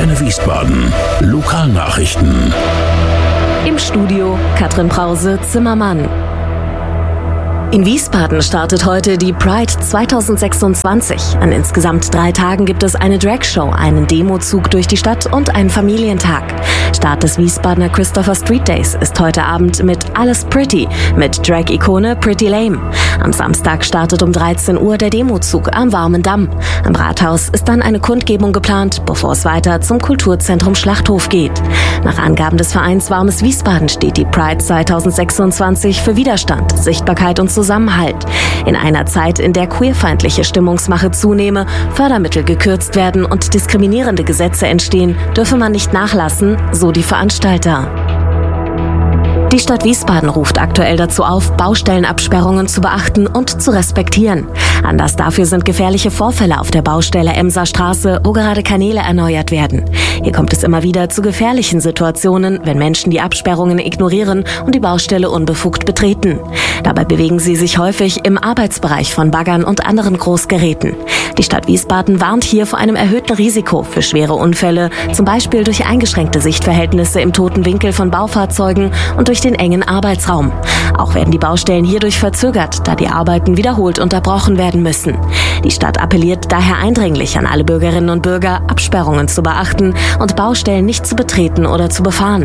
Antenne Wiesbaden. Lokalnachrichten. Im Studio Katrin Brause-Zimmermann. In Wiesbaden startet heute die Pride 2026. An insgesamt 3 Tagen gibt es eine Dragshow, einen Demozug durch die Stadt und einen Familientag. Start des Wiesbadener Christopher Street Days ist heute Abend mit Alles Pretty mit Drag-Ikone Pretty Lame. Am Samstag startet um 13 Uhr der Demozug am Warmen Damm. Am Rathaus ist dann eine Kundgebung geplant, bevor es weiter zum Kulturzentrum Schlachthof geht. Nach Angaben des Vereins Warmes Wiesbaden steht die Pride 2026 für Widerstand, Sichtbarkeit und Zusammenhalt. In einer Zeit, in der queerfeindliche Stimmungsmache zunehme, Fördermittel gekürzt werden und diskriminierende Gesetze entstehen, dürfe man nicht nachlassen, so die Veranstalter. Die Stadt Wiesbaden ruft aktuell dazu auf, Baustellenabsperrungen zu beachten und zu respektieren. Anlass dafür sind gefährliche Vorfälle auf der Baustelle Emser Straße, wo gerade Kanäle erneuert werden. Hier kommt es immer wieder zu gefährlichen Situationen, wenn Menschen die Absperrungen ignorieren und die Baustelle unbefugt betreten. Dabei bewegen sie sich häufig im Arbeitsbereich von Baggern und anderen Großgeräten. Die Stadt Wiesbaden warnt hier vor einem erhöhten Risiko für schwere Unfälle, zum Beispiel durch eingeschränkte Sichtverhältnisse im toten Winkel von Baufahrzeugen und durch den engen Arbeitsraum. Auch werden die Baustellen hierdurch verzögert, da die Arbeiten wiederholt unterbrochen werden müssen. Die Stadt appelliert daher eindringlich an alle Bürgerinnen und Bürger, Absperrungen zu beachten und Baustellen nicht zu betreten oder zu befahren.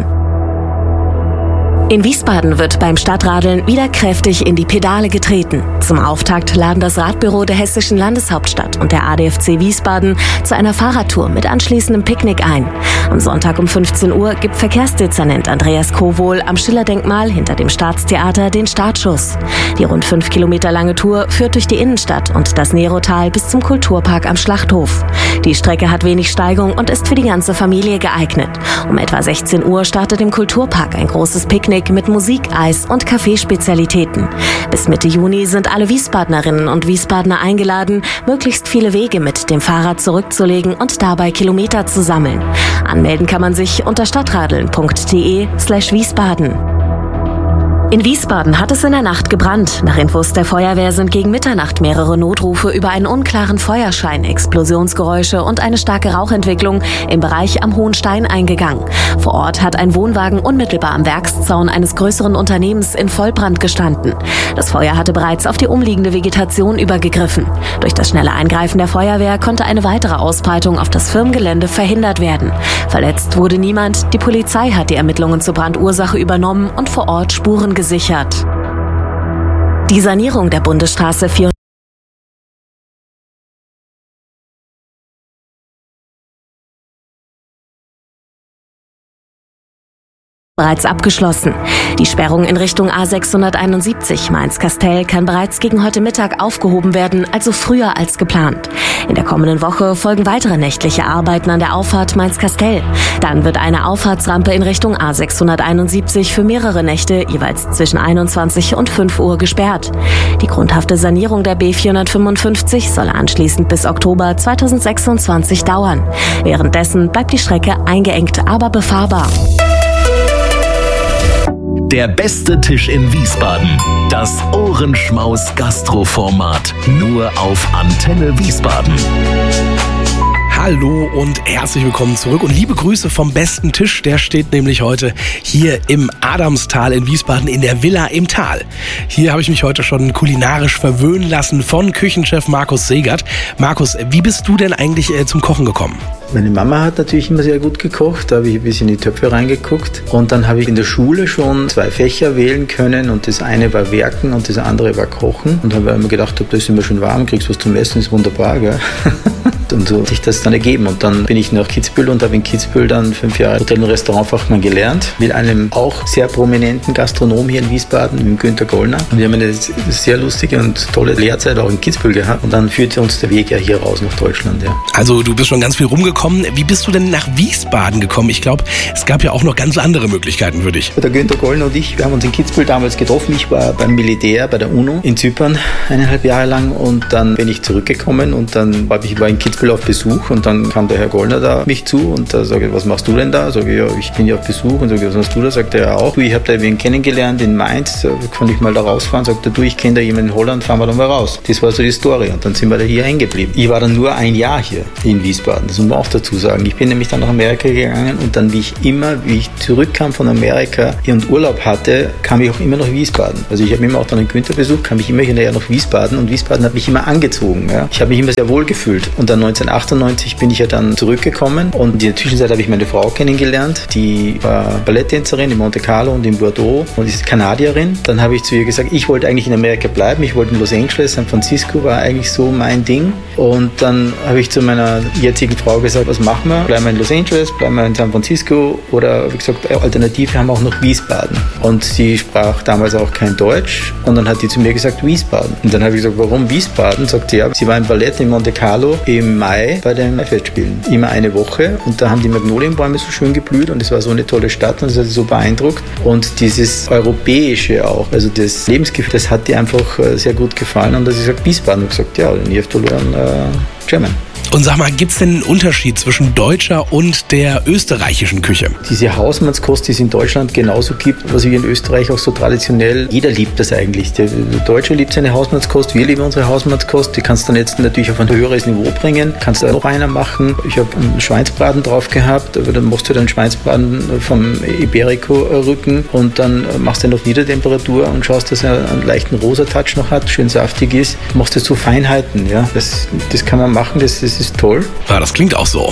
In Wiesbaden wird beim Stadtradeln wieder kräftig in die Pedale getreten. Zum Auftakt laden das Radbüro der Hessischen Landeshauptstadt und der ADFC Wiesbaden zu einer Fahrradtour mit anschließendem Picknick ein. Am Sonntag um 15 Uhr gibt Verkehrsdezernent Andreas Kowohl am Schillerdenkmal hinter dem Staatstheater den Startschuss. Die rund 5 Kilometer lange Tour führt durch die Innenstadt und das Nerotal bis zum Kulturpark am Schlachthof. Die Strecke hat wenig Steigung und ist für die ganze Familie geeignet. Um etwa 16 Uhr startet im Kulturpark ein großes Picknick mit Musik, Eis und Kaffeespezialitäten. Bis Mitte Juni sind alle Wiesbadnerinnen und Wiesbadener eingeladen, möglichst viele Wege mit dem Fahrrad zurückzulegen und dabei Kilometer zu sammeln. Anmelden kann man sich unter stadtradeln.de/Wiesbaden. In Wiesbaden hat es in der Nacht gebrannt. Nach Infos der Feuerwehr sind gegen Mitternacht mehrere Notrufe über einen unklaren Feuerschein, Explosionsgeräusche und eine starke Rauchentwicklung im Bereich am Hohen Stein eingegangen. Vor Ort hat ein Wohnwagen unmittelbar am Werkszaun eines größeren Unternehmens in Vollbrand gestanden. Das Feuer hatte bereits auf die umliegende Vegetation übergegriffen. Durch das schnelle Eingreifen der Feuerwehr konnte eine weitere Ausbreitung auf das Firmengelände verhindert werden. Verletzt wurde niemand. Die Polizei hat die Ermittlungen zur Brandursache übernommen und vor Ort Spuren gesichert. Die Sanierung der Bundesstraße 4 bereits abgeschlossen. Die Sperrung in Richtung A671 Mainz-Kastel kann bereits gegen heute Mittag aufgehoben werden, also früher als geplant. In der kommenden Woche folgen weitere nächtliche Arbeiten an der Auffahrt Mainz-Kastel. Dann wird eine Auffahrtsrampe in Richtung A671 für mehrere Nächte jeweils zwischen 21 und 5 Uhr gesperrt. Die grundhafte Sanierung der B455 soll anschließend bis Oktober 2026 dauern. Währenddessen bleibt die Strecke eingeengt, aber befahrbar. Der beste Tisch in Wiesbaden. Das Ohrenschmaus-Gastro-Format. Nur auf Antenne Wiesbaden. Hallo und herzlich willkommen zurück und liebe Grüße vom besten Tisch. Der steht nämlich heute hier im Adamstal in Wiesbaden in der Villa im Tal. Hier habe ich mich heute schon kulinarisch verwöhnen lassen von Küchenchef Markus Segert. Markus, wie bist du denn eigentlich zum Kochen gekommen? Meine Mama hat natürlich immer sehr gut gekocht, da habe ich ein bisschen in die Töpfe reingeguckt und dann habe ich in der Schule schon 2 Fächer wählen können und das eine war Werken und das andere war Kochen und habe immer gedacht, da ist immer schön warm, kriegst was zum Essen, ist wunderbar, gell? Und so hat sich das dann ergeben. Und dann bin ich nach Kitzbühel und habe in Kitzbühel dann 5 Jahre Hotel- und Restaurantfachmann gelernt. Mit einem auch sehr prominenten Gastronom hier in Wiesbaden, mit Günter Gollner. Und wir haben eine sehr lustige und tolle Lehrzeit auch in Kitzbühel gehabt. Und dann führte uns der Weg ja hier raus nach Deutschland. Ja. Also du bist schon ganz viel rumgekommen. Wie bist du denn nach Wiesbaden gekommen? Ich glaube, es gab ja auch noch ganz andere Möglichkeiten für dich. Der Günter Gollner und ich, wir haben uns in Kitzbühel damals getroffen. Ich war beim Militär, bei der UNO in Zypern 1,5 Jahre lang. Und dann bin ich zurückgekommen und dann war ich in Kitzbühel auf Besuch und dann kam der Herr Gollner da mich zu und da sage ich, was machst du denn da? Sage ich, ja, ich bin ja auf Besuch und sage, was machst du da? Sagt er auch, du, ich habe da wen kennengelernt in Mainz, kann ich mal da rausfahren? Sagt er, du, ich kenne da jemanden in Holland, fahren wir dann mal raus. Das war so die Story und dann sind wir da hier hängen geblieben. Ich war dann nur 1 Jahr hier in Wiesbaden, das muss man auch auch dazu sagen. Ich bin nämlich dann nach Amerika gegangen und dann, wie ich zurückkam von Amerika und Urlaub hatte, kam ich auch immer nach Wiesbaden. Also ich habe immer auch dann einen Günther besucht, kam ich immer hinterher nach Wiesbaden und Wiesbaden hat mich immer angezogen. Ja. Ich habe mich immer sehr wohl gefühlt. Und dann 1998 bin ich ja dann zurückgekommen und in der Zwischenzeit habe ich meine Frau kennengelernt, die war Balletttänzerin in Monte Carlo und in Bordeaux und ist Kanadierin. Dann habe ich zu ihr gesagt, ich wollte eigentlich in Amerika bleiben, ich wollte in Los Angeles, San Francisco war eigentlich so mein Ding. Und dann habe ich zu meiner jetzigen Frau gesagt, was machen wir? Bleiben wir in Los Angeles, bleiben wir in San Francisco oder wie gesagt, Alternative haben wir auch noch Wiesbaden. Und sie sprach damals auch kein Deutsch und dann hat die zu mir gesagt, Wiesbaden. Und dann habe ich gesagt, warum Wiesbaden? Sagt sie, ja, sie war im Ballett in Monte Carlo im Mai bei den Maifestspielen. Immer eine Woche und da haben die Magnolienbäume so schön geblüht und es war so eine tolle Stadt und das hat sie so beeindruckt. Und dieses Europäische auch, also das Lebensgefühl, das hat ihr einfach sehr gut gefallen und da hat sie gesagt, Wiesbaden. Und gesagt, ja, you have to learn German. Und sag mal, gibt es denn einen Unterschied zwischen deutscher und der österreichischen Küche? Diese Hausmannskost, die es in Deutschland genauso gibt, was wir in Österreich auch so traditionell, jeder liebt das eigentlich. Der Deutsche liebt seine Hausmannskost, wir lieben unsere Hausmannskost. Die kannst du dann jetzt natürlich auf ein höheres Niveau bringen, kannst du noch einer machen. Ich habe einen Schweinsbraten drauf gehabt, aber dann machst du den Schweinsbraten vom Iberico-Rücken und dann machst du ihn auf Niedertemperatur und schaust, dass er einen leichten Rosa-Touch noch hat, schön saftig ist. Machst du so Feinheiten, ja. Das kann man machen, das ist toll. Ja, das klingt auch so.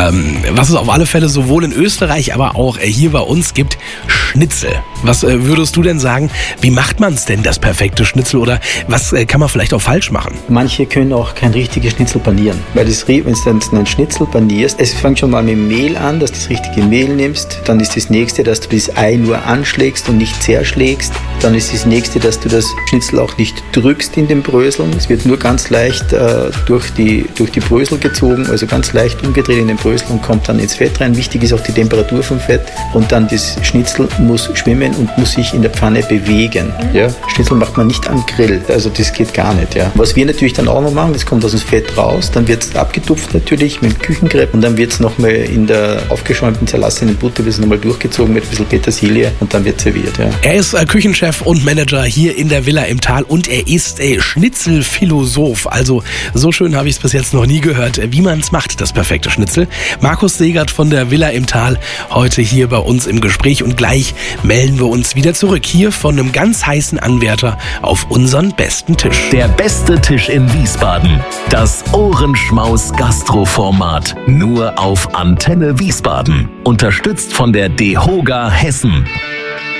Was es auf alle Fälle sowohl in Österreich, aber auch hier bei uns gibt, Schnitzel. Was würdest du denn sagen, wie macht man es denn, das perfekte Schnitzel? Oder was kann man vielleicht auch falsch machen? Manche können auch kein richtiges Schnitzel panieren. Weil wenn du dann einen Schnitzel panierst, es fängt schon mal mit Mehl an, dass du das richtige Mehl nimmst. Dann ist das nächste, dass du das Ei nur anschlägst und nicht zerschlägst. Dann ist das nächste, dass du das Schnitzel auch nicht drückst in den Bröseln. Es wird nur ganz leicht durch die Brösel gezogen, also ganz leicht umgedreht in den Brösel und kommt dann ins Fett rein. Wichtig ist auch die Temperatur vom Fett und dann das Schnitzel muss schwimmen und muss sich in der Pfanne bewegen. Ja? Schnitzel macht man nicht am Grill, also das geht gar nicht. Ja? Was wir natürlich dann auch noch machen, das kommt aus dem Fett raus, dann wird es abgetupft natürlich mit dem Küchenkrepp und dann wird es nochmal in der aufgeschäumten, zerlassenen Butter nochmal durchgezogen mit ein bisschen Petersilie und dann wird serviert. Ja. Er ist Küchenchef und Manager hier in der Villa im Tal und er ist Schnitzelphilosoph. Also so schön habe ich es bis jetzt noch nie gehört, wie man es macht, das perfekte Schnitzel. Markus Segert von der Villa im Tal, heute hier bei uns im Gespräch und gleich melden wir uns wieder zurück hier von einem ganz heißen Anwärter auf unseren besten Tisch. Der beste Tisch in Wiesbaden. Das Ohrenschmaus-Gastro-Format. Nur auf Antenne Wiesbaden. Unterstützt von der DEHOGA Hessen.